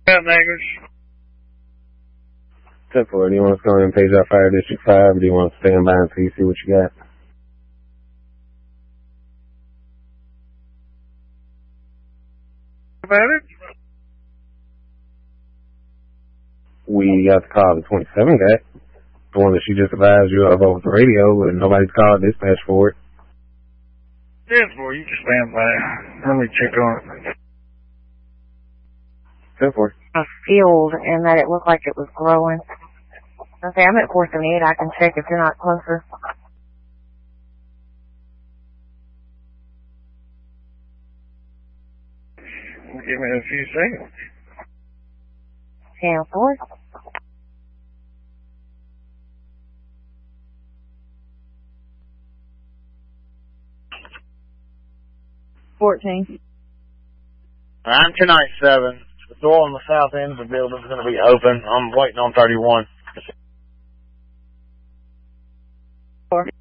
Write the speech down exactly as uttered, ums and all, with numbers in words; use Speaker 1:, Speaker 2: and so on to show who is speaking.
Speaker 1: Nagers.
Speaker 2: ten four, do you want us to go ahead and page out Fire District five, or do you want to stand by until you see what you got?
Speaker 1: About it?
Speaker 2: We got the call the twenty-seven guy. The one that she just advised you of over the radio, and nobody's called dispatch for it.
Speaker 1: ten four, you can stand by. Let me check on it.
Speaker 2: ten four.
Speaker 3: A field, and that it looked like it was growing. Okay, I'm at four seventy-eight. I can check if you're not closer.
Speaker 1: Give me a few seconds.
Speaker 3: ten four. fourteen.
Speaker 1: I'm two ninety-seven. The door on the south end of the building is going to be open. I'm waiting on thirty-one.
Speaker 3: Four.